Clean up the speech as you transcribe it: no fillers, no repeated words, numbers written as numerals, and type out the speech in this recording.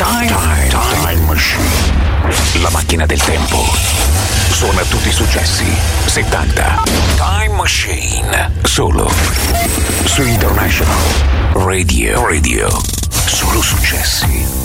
Time Machine. La macchina del tempo. Suona tutti i successi 70. Time Machine. Solo su International Radio. Solo successi.